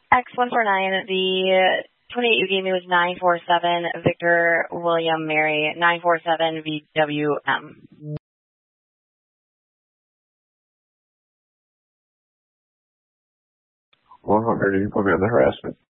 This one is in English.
X149, the 28 you gave me was 947 Victor William Mary, 947 VWM. 100, you put me on the harassment.